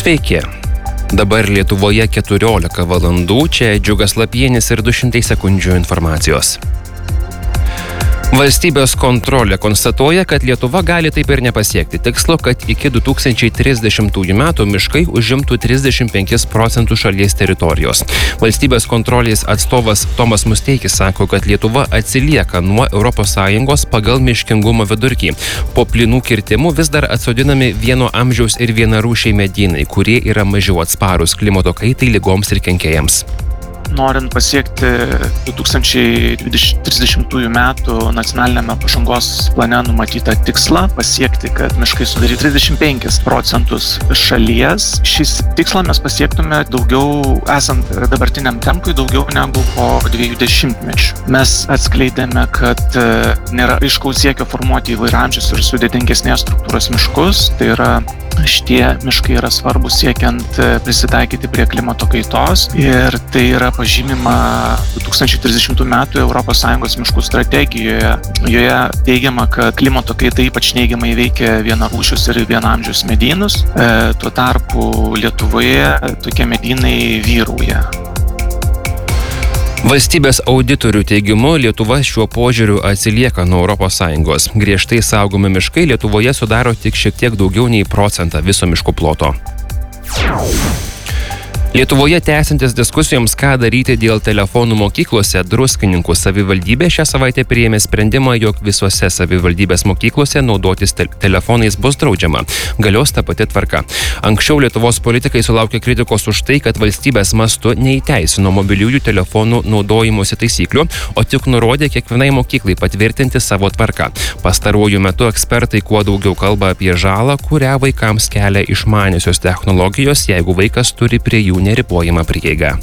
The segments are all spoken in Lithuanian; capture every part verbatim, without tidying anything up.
Sveiki. Dabar Lietuvoje keturiolika valandų, čia Džiugas Lapienis ir du šimtai sekundžių informacijos. Valstybės kontrolė konstatuoja, kad Lietuva gali taip ir nepasiekti tikslo, kad iki du tūkstančiai trisdešimtųjų metų miškai užimtų trisdešimt penkis procentus šalies teritorijos. Valstybės kontrolės atstovas Tomas Musteikis sako, kad Lietuva atsilieka nuo Europos Sąjungos pagal miškingumo vidurkį. Po plynų kirtimų vis dar atsodinami vieno amžiaus ir vienarūšiai medynai, kurie yra mažiau atsparūs klimato kaitai, ligoms ir kenkėjams. Norint pasiekti du tūkstančiai trisdešimtųjų metų nacionaliniame pažangos plane numatytą tikslą, pasiekti, kad miškai sudarytų trisdešimt penkis procentus šalies. Šis tikslą mes pasiektume daugiau, esant dabartiniam tempui, daugiau negu po dviejų dešimtmečių. Mes atskleidėme, kad nėra aiškaus siekio formuoti įvairiamžius ir sudėtingesnės struktūros miškus. Tai yra, šitie miškai yra svarbus siekiant prisitaikyti prie klimato kaitos ir tai yra pažymima du tūkstančiai trisdešimtų metų Europos Sąjungos miškų strategijoje. Joje teigiama, kad klimato kaita ypač neigiamai veikia vienarūšius ir vienamžius medynus. E, tuo tarpu Lietuvoje tokie medynai vyrauja. Valstybės auditorių teigimu Lietuva šiuo požiūriu atsilieka nuo Europos Sąjungos. Griežtai saugomi miškai Lietuvoje sudaro tik šiek tiek daugiau nei procentą viso miškų ploto. Lietuvoje tęsiantis diskusijoms, ką daryti dėl telefonų mokyklose, Druskininkų savivaldybė šią savaitę priėmė sprendimą, jog visose savivaldybės mokyklose naudotis te- telefonais bus draudžiama. Galios ta pati tvarka. Anksčiau Lietuvos politikai sulaukė kritikos už tai, kad valstybės mastu neįteisino mobiliųjų telefonų naudojimosi taisyklių, o tik nurodė kiekvienai mokyklai patvirtinti savo tvarką. Pastaruoju metu ekspertai kuo daugiau kalba apie žalą, kurią vaikams kelia išmaniosios technologijos, jeigu vaikas turi prie jų neribojama prieiga.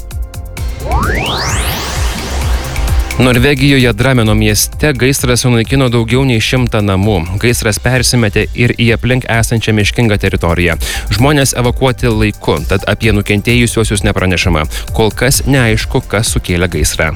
Norvegijoje Drameno mieste gaisras sunaikino daugiau nei šimtą namų. Gaisras persimetė ir į aplink esančią miškingą teritoriją. Žmonės evakuoti laiku, tad apie nukentėjusiuosius nepranešama. Kol kas neaišku, kas sukėlė gaisrą.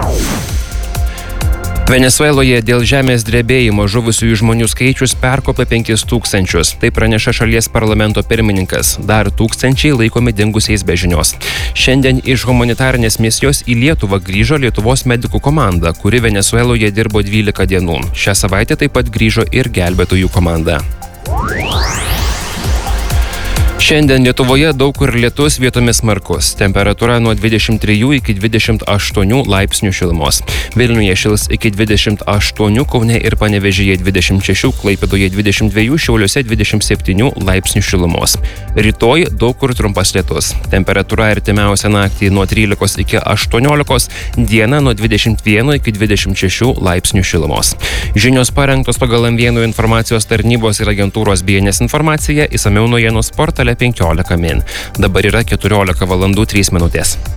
Venesueloje dėl žemės drebėjimo žuvusiųjų žmonių skaičius perkopė penkis tūkstančius. Tai praneša šalies parlamento pirmininkas. Dar tūkstančiai laikomi dingusiais be žinios. Šiandien iš humanitarinės misijos į Lietuvą grįžo Lietuvos medikų komanda, kuri Venesueloje dirbo dvylika dienų. Šią savaitę taip pat grįžo ir gelbėtojų komanda. Šiandien Lietuvoje daug kur lietus, vietomis smarkus. Temperatūra nuo dvidešimt trijų iki dvidešimt aštuonių laipsnių šilumos. Vilniuje šils iki dvidešimt aštuonių, Kaune ir Panevėžyje dvidešimt šešių, Klaipėdoje dvidešimt dviejų, Šiauliuose dvidešimt septynių laipsnių šilumos. Rytoj daug kur trumpas lietus. Temperatūra artimiausią naktį nuo trylikos iki aštuoniolikos, dieną nuo dvidešimt vieno iki dvidešimt šešių laipsnių šilumos. Žinios parengtos pagal M vienas informacijos tarnybos ir agentūros B N S informaciją, išsamiau naujienos portale penkiolika min. Dabar yra keturiolika valandų trys minutės.